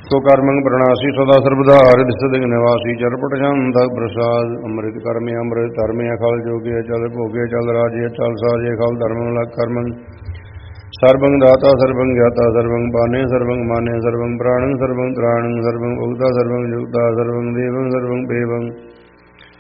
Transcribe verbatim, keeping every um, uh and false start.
ਸੋ ਕਰਮੰ ਪ੍ਰਣਾਸੀ ਸਦਾ ਸਰਬਦਾ ਹਰਿ ਸਿਦਿ ਨਿਵਾਸੀ ਚਰਪਟ ਚੰਦ ਪ੍ਰਸਾਦ ਅੰਮ੍ਰਿਤ ਕਰਮੇ ਅੰਮ੍ਰਿਤ ਧਰਮੇ ਅਖਲ ਜੋਗੇ ਚਲ ਭੋਗੇ ਚਲ ਰਾਜੇ ਚਲ ਸਾਜੇ ਖਲ ਧਰਮੰ ਲਖ ਕਰਮੰ ਸਰਬੰ ਦਾਤਾ ਸਰਬੰ ਗਿਆਤਾ ਸਰਬੰ ਬਾਨੇ ਸਰਬੰ ਮਾਨੇ ਸਰਬੰ ਪ੍ਰਾਣੰ ਸਰਬੰ ਤ੍ਰਾਣੰ ਸਰਬੰ ਉਗਤਾ ਸਰਬੰ ਜੁਗਤਾ ਸਰਬੰ ਦੇਵੰ ਸਰਬੰ ਦੇਵੰ